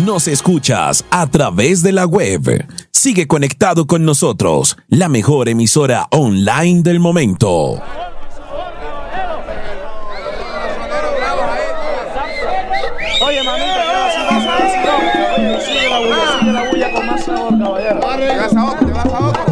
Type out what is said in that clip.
nos escuchas a través de la web. Sigue conectado con nosotros, la mejor emisora online del momento. Oye, mamita, sigue la bulla con más sabor, caballero.